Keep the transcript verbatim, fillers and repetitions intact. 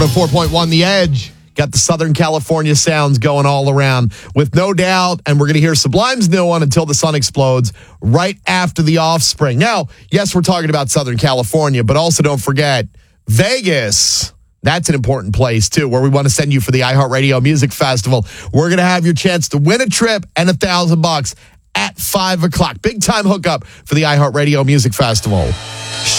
one oh four point one The Edge. Got the Southern California sounds going all around with No Doubt, and we're going to hear Sublime's new one, Until the Sun Explodes, right after The Offspring. Now, yes, we're talking about Southern California, but also don't forget Vegas. That's an important place, too, where we want to send you for the iHeartRadio Music Festival. We're going to have your chance to win a trip and a thousand bucks at five o'clock. Big time hookup for the iHeartRadio Music Festival.